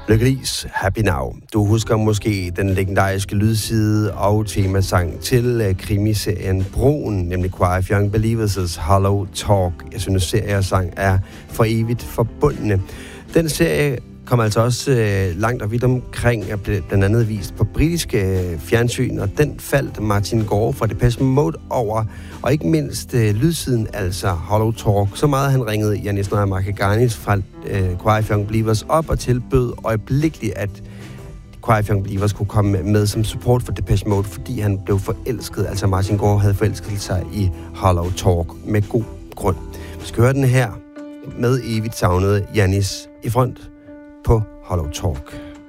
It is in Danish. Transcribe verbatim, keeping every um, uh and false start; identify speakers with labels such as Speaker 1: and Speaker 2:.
Speaker 1: Lykkelis, Happy Now. Du husker måske den legendariske lydside og temasang til uh, krimiserien Broen, nemlig Choir of Young Believers' Hollow Talk. Jeg synes, serie og sang er for evigt forbundne. Den serie kom altså også øh, langt og vidt omkring og blev blandt andet vist på britiske øh, fjernsyn, og den faldt Martin Gore fra Depeche Mode over, og ikke mindst øh, lydsiden, altså Hollow Talk. Så meget han ringede Janis Naja Markaganis fra øh, Choir of Young Believers op og tilbød øjeblikkeligt, at Choir of Young Believers kunne komme med som support for Depeche Mode, fordi han blev forelsket, altså Martin Gore havde forelsket sig i Hollow Talk med god grund. Vi skal høre den her med evigt savnede Janis i front på Hollow Talk.